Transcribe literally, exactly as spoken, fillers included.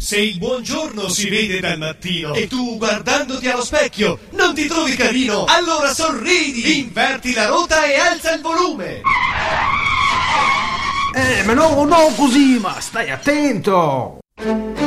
Se il buongiorno si vede dal mattino e tu guardandoti allo specchio non ti trovi carino, allora sorridi, inverti la rota e alza il volume. Eh, ma no, no così, ma stai attento.